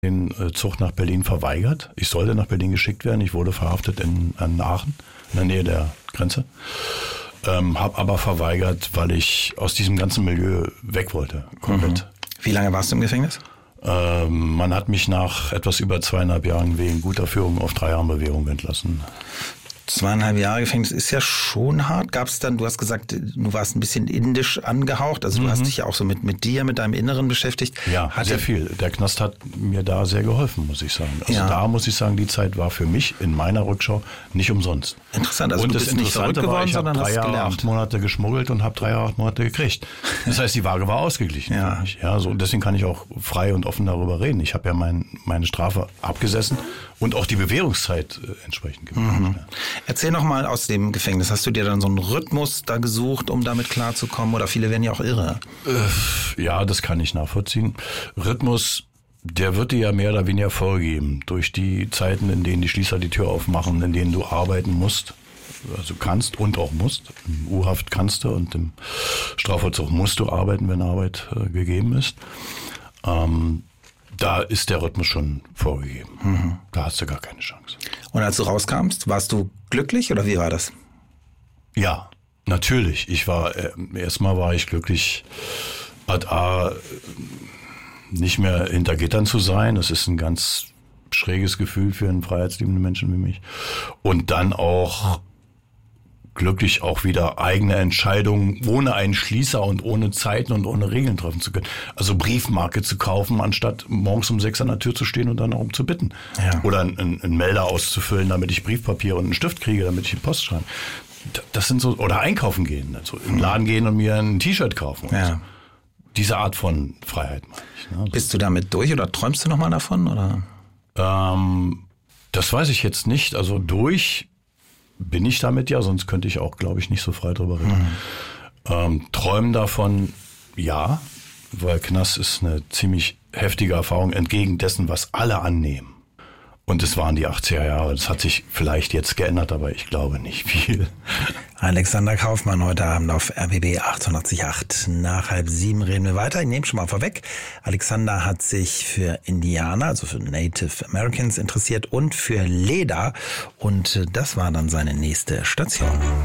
den Zug nach Berlin verweigert. Ich sollte nach Berlin geschickt werden. Ich wurde verhaftet in Aachen, in der Nähe der Grenze. Habe aber verweigert, weil ich aus diesem ganzen Milieu weg wollte, komplett. Wie lange warst du im Gefängnis? Man hat mich nach etwas über 2,5 Jahren wegen guter Führung auf 3 Jahre Bewährung entlassen. 2,5 Jahre Gefängnis ist ja schon hart. Gab es dann, du hast gesagt, du warst ein bisschen indisch angehaucht, also du hast dich ja auch so mit dir, mit deinem Inneren beschäftigt. Ja, sehr viel. Der Knast hat mir da sehr geholfen, muss ich sagen. Also da muss ich sagen, die Zeit war für mich in meiner Rückschau nicht umsonst. Interessant, also und du das bist nicht verrückt geworden, ich sondern habe 3 hast Jahre, gelernt. 8 Monate geschmuggelt und habe 3 Jahre, 8 Monate gekriegt. Das heißt, die Waage war ausgeglichen für mich. Ja, so, deswegen kann ich auch frei und offen darüber reden. Ich habe ja meine Strafe abgesessen und auch die Bewährungszeit entsprechend gemacht. Ja. Erzähl noch mal aus dem Gefängnis. Hast du dir dann so einen Rhythmus da gesucht, um damit klarzukommen? Oder viele werden ja auch irre. Ja, das kann ich nachvollziehen. Rhythmus, der wird dir ja mehr oder weniger vorgegeben. Durch die Zeiten, in denen die Schließer die Tür aufmachen, in denen du arbeiten musst. Also kannst und auch musst. Im U-Haft kannst du und im Strafvollzug musst du arbeiten, wenn Arbeit gegeben ist. Da ist der Rhythmus schon vorgegeben. Da hast du gar keine Chance. Und als du rauskamst, warst du glücklich oder wie war das? Ja, natürlich. Erstmal war ich glücklich, nicht mehr hinter Gittern zu sein. Das ist ein ganz schräges Gefühl für einen freiheitsliebenden Menschen wie mich. Und dann auch glücklich, auch wieder eigene Entscheidungen ohne einen Schließer und ohne Zeiten und ohne Regeln treffen zu können. Also Briefmarke zu kaufen, anstatt morgens um 6 an der Tür zu stehen und dann darum zu bitten. Ja. Oder einen Melder auszufüllen, damit ich Briefpapier und einen Stift kriege, damit ich die Post schreibe. Das sind so, oder einkaufen gehen, also im Laden gehen und mir ein T-Shirt kaufen. Ja. So. Diese Art von Freiheit meine ich. Ne? Also bist du damit durch oder träumst du nochmal davon? Oder? Das weiß ich jetzt nicht. Also durch bin ich damit ja, sonst könnte ich auch, glaube ich, nicht so frei drüber reden. Träumen davon, ja, weil Knast ist eine ziemlich heftige Erfahrung entgegen dessen, was alle annehmen. Und es waren die 80er Jahre. Das hat sich vielleicht jetzt geändert, aber ich glaube nicht viel. Alexander Kaufmann heute Abend auf RBB 888. Nach 6:30 reden wir weiter. Ich nehme schon mal vorweg. Alexander hat sich für Indianer, also für Native Americans interessiert und für Leder. Und das war dann seine nächste Station.